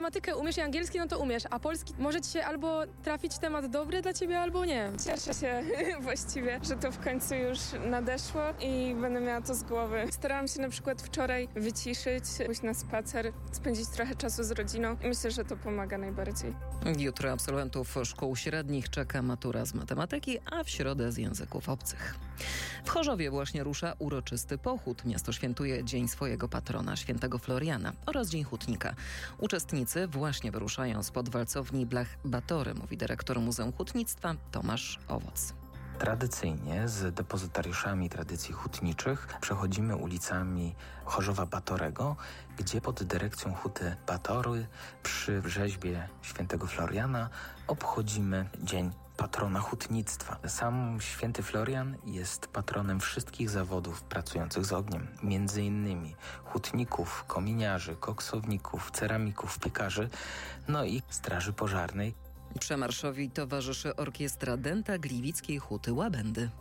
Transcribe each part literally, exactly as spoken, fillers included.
matematykę umiesz i angielski, no to umiesz, a polski może ci się albo trafić temat dobry dla ciebie, albo nie. Cieszę się właściwie, że to w końcu już nadeszło i będę miała to z głowy. Starałam się na przykład wczoraj wyciszyć, pójść na spacer, spędzić trochę czasu z rodziną i myślę, że to pomaga najbardziej. Jutro absolwentów szkół średnich czeka matura z matematyki, a w środę z języków obcych. W Chorzowie właśnie rusza uroczysty pochód. Miasto świętuje dzień swojego patrona, świętego Floriana, oraz Dzień Hutnika. Uczestnicy właśnie wyruszają spod walcowni Blach Batory, mówi dyrektor Muzeum Hutnictwa Tomasz Owoc. Tradycyjnie z depozytariuszami tradycji hutniczych przechodzimy ulicami Chorzowa Batorego, gdzie pod dyrekcją Huty Batory przy rzeźbie świętego Floriana obchodzimy Dzień Patrona Hutnictwa. Sam święty Florian jest patronem wszystkich zawodów pracujących z ogniem, między innymi hutników, kominiarzy, koksowników, ceramików, piekarzy, no i straży pożarnej. Przemarszowi towarzyszy orkiestra Dęta Gliwickiej Huty Łabędy.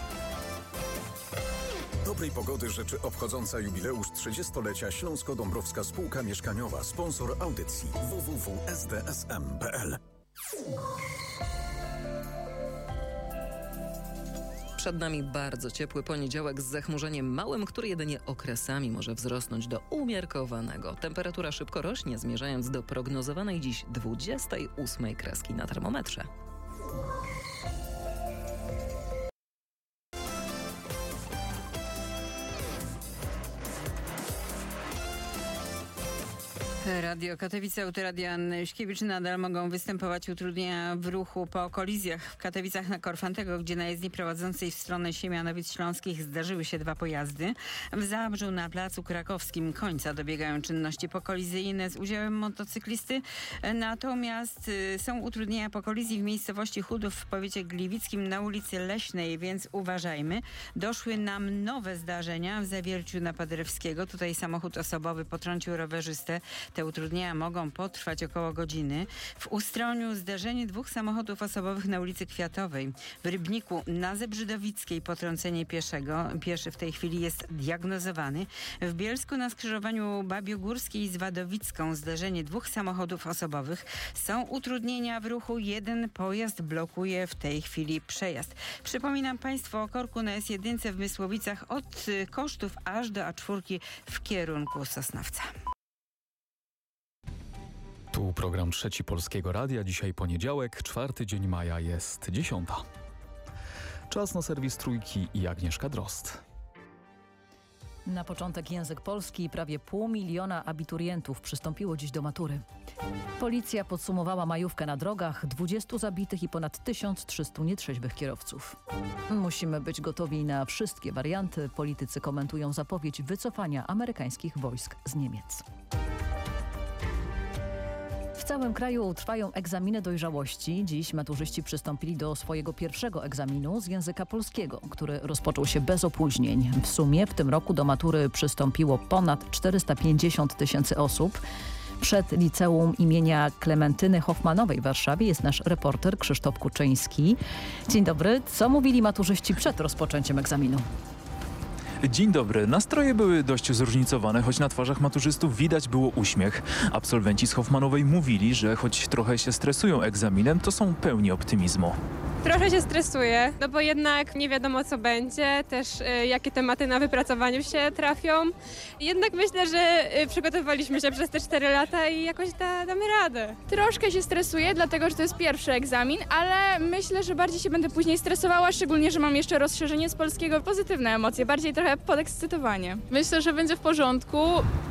Dobrej pogody życzy obchodząca jubileusz trzydziestolecia Śląsko-Dąbrowska Spółka Mieszkaniowa, sponsor audycji w w w kropka s d s m kropka p l. Przed nami bardzo ciepły poniedziałek z zachmurzeniem małym, który jedynie okresami może wzrosnąć do umiarkowanego. Temperatura szybko rośnie, zmierzając do prognozowanej dziś dwudziestej ósmej kreski na termometrze. Radio Katowice, Autoradio Anny Śkiewicz. Nadal mogą występować utrudnienia w ruchu po kolizjach. W Katowicach na Korfantego, gdzie na jezdni prowadzącej w stronę Siemianowic Śląskich zdarzyły się dwa pojazdy. W Zabrzu na Placu Krakowskim końca dobiegają czynności pokolizyjne z udziałem motocyklisty. Natomiast są utrudnienia po kolizji w miejscowości Chudów w powiecie gliwickim na ulicy Leśnej, więc uważajmy. Doszły nam nowe zdarzenia w Zawierciu na Paderewskiego. Tutaj samochód osobowy potrącił rowerzystę. Te utrudnienia mogą potrwać około godziny. W Ustroniu zdarzenie dwóch samochodów osobowych na ulicy Kwiatowej. W Rybniku na Zebrzydowickiej potrącenie pieszego. Pieszy w tej chwili jest diagnozowany. W Bielsku na skrzyżowaniu Babiogórskiej z Wadowicką zdarzenie dwóch samochodów osobowych. Są utrudnienia w ruchu. Jeden pojazd blokuje w tej chwili przejazd. Przypominam Państwu o korku na S jeden w Mysłowicach od Kosztów aż do A cztery w kierunku Sosnowca. Tu program Trzeci Polskiego Radia. Dzisiaj poniedziałek, czwarty dzień maja, jest dziesiąta. Czas na serwis Trójki i Agnieszka Drozd. Na początek język polski. Prawie pół miliona abiturientów przystąpiło dziś do matury. Policja podsumowała majówkę na drogach, dwudziestu zabitych i ponad tysiąc trzystu nietrzeźwych kierowców. Musimy być gotowi na wszystkie warianty. Politycy komentują zapowiedź wycofania amerykańskich wojsk z Niemiec. W całym kraju trwają egzaminy dojrzałości. Dziś maturzyści przystąpili do swojego pierwszego egzaminu z języka polskiego, który rozpoczął się bez opóźnień. W sumie w tym roku do matury przystąpiło ponad czterysta pięćdziesiąt tysięcy osób. Przed liceum imienia Klementyny Hoffmanowej w Warszawie jest nasz reporter Krzysztof Kuczyński. Dzień dobry. Co mówili maturzyści przed rozpoczęciem egzaminu? Dzień dobry. Nastroje były dość zróżnicowane, choć na twarzach maturzystów widać było uśmiech. Absolwenci z Hoffmanowej mówili, że choć trochę się stresują egzaminem, to są pełni optymizmu. Trochę się stresuję, no bo jednak nie wiadomo co będzie, też y, jakie tematy na wypracowaniu się trafią. Jednak myślę, że y, przygotowaliśmy się przez te cztery lata i jakoś da, damy radę. Troszkę się stresuję, dlatego że to jest pierwszy egzamin, ale myślę, że bardziej się będę później stresowała, szczególnie, że mam jeszcze rozszerzenie z polskiego. Pozytywne emocje, bardziej trochę podekscytowanie. Myślę, że będzie w porządku.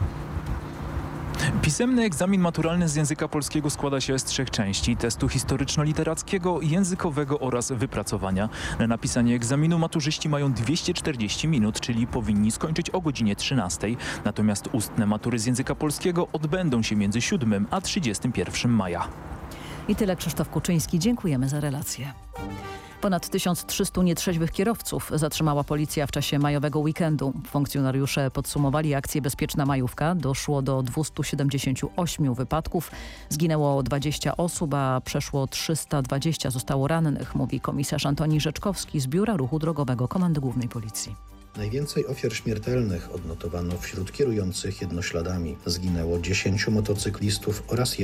Pisemny egzamin maturalny z języka polskiego składa się z trzech części: testu historyczno-literackiego, językowego oraz wypracowania. Na napisanie egzaminu maturzyści mają dwieście czterdzieści minut, czyli powinni skończyć o godzinie trzynastej. Natomiast ustne matury z języka polskiego odbędą się między siódmego a trzydziestego pierwszego maja. I tyle. Krzysztof Kuczyński. Dziękujemy za relację. Ponad tysiąc trzystu nietrzeźwych kierowców zatrzymała policja w czasie majowego weekendu. Funkcjonariusze podsumowali akcję Bezpieczna Majówka. Doszło do dwustu siedemdziesięciu ośmiu wypadków. Zginęło dwadzieścia osób, a przeszło trzysta dwadzieścia zostało rannych, mówi komisarz Antoni Rzeczkowski z Biura Ruchu Drogowego Komendy Głównej Policji. Najwięcej ofiar śmiertelnych odnotowano wśród kierujących jednośladami. Zginęło dziesięciu motocyklistów oraz